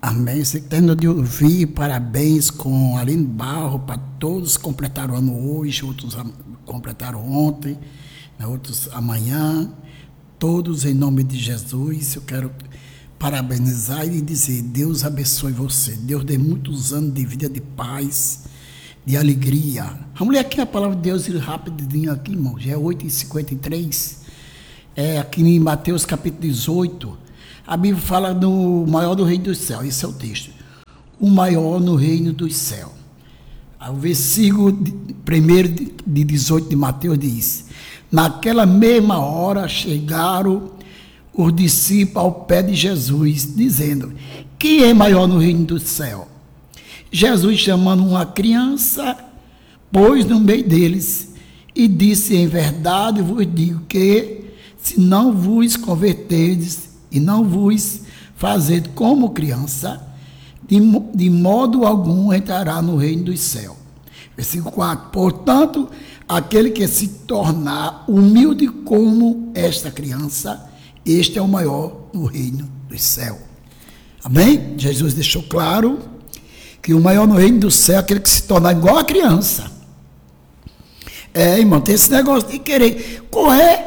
Amém. Você terminou de ouvir, parabéns com Aline Barro, para todos que completaram o ano hoje, outros completaram ontem, outros amanhã, todos em nome de Jesus. Eu quero parabenizar e dizer, Deus abençoe você, Deus dê muitos anos de vida, de paz, de alegria. Vamos ler aqui a palavra de Deus rapidinho aqui, irmão, já é 8h53, aqui em Mateus capítulo 18, a Bíblia fala do maior do reino dos céus, esse é o texto, o maior no reino dos céus. O versículo 1 de 18 de Mateus diz, naquela mesma hora chegaram os discípulos ao pé de Jesus, dizendo, quem é maior no reino do céu? Jesus, chamando uma criança, pôs no meio deles e disse, em verdade vos digo que, se não vos converterdes e não vos fazer como criança, de modo algum entrará no reino dos céus. Versículo 4, portanto, aquele que se tornar humilde como esta criança, este é o maior no reino dos céus. Amém? Jesus deixou claro que o maior no reino do céu é aquele que se tornar igual a criança. Irmão, tem esse negócio de querer correr.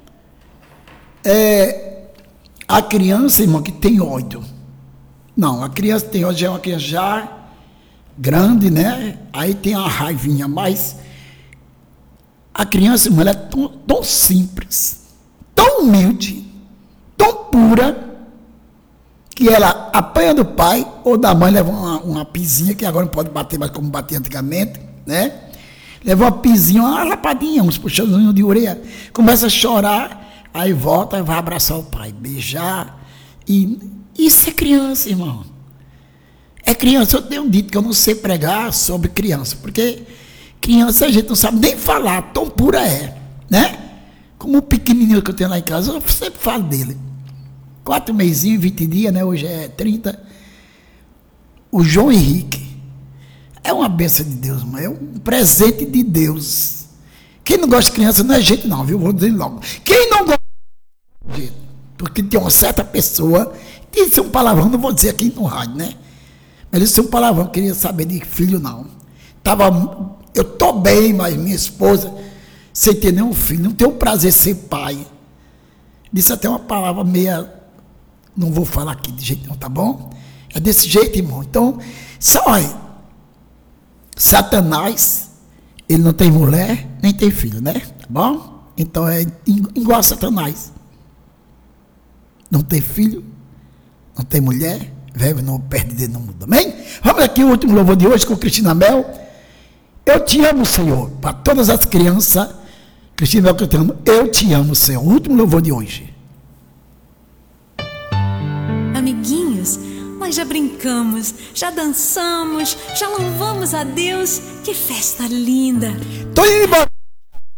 A criança, irmão, que tem ódio. Não, a criança que tem ódio já é uma criança já grande, né? Aí tem a raivinha, mas a criança, irmão, ela é tão simples, tão humilde, tão pura, que ela apanha do pai ou da mãe, leva uma pisinha, que agora não pode bater mais como batia antigamente, né? Leva uma pisinha, uma lapadinha, uns puxãozinhos de orelha, começa a chorar, aí volta e vai abraçar o pai, beijar. E isso é criança, irmão. É criança. Eu tenho dito que eu não sei pregar sobre criança, porque criança a gente não sabe nem falar, tão pura é, né? Como o pequenininho que eu tenho lá em casa, eu sempre falo dele. 4 mesinhos, 20 dias, né? Hoje é 30. O João Henrique é uma bênção de Deus, irmão. É um presente de Deus. Quem não gosta de criança não é gente não, viu? Vou dizer logo. Quem não gosta de gente, porque tem uma certa pessoa, isso é um palavrão, não vou dizer aqui no rádio, né? Mas isso é um palavrão, não queria saber de filho não. Eu tô bem, mas minha esposa, sem ter nenhum filho, não tenho prazer de ser pai. Disse até uma palavra meia, não vou falar aqui de jeito não, tá bom? É desse jeito, irmão. Então, olha, Satanás, ele não tem mulher, nem tem filho, né? Tá bom? Então é igual a Satanás. Não tem filho, não tem mulher, velho não perde dedo no mundo, amém? Vamos aqui o último louvor de hoje com Cristina Mel. Eu te amo, Senhor. Para todas as crianças, Cristina Mel cantando, eu te amo, Senhor. O último louvor de hoje. Amiguinhos, nós já brincamos, já dançamos, já louvamos a Deus. Que festa linda! Tô indo embora.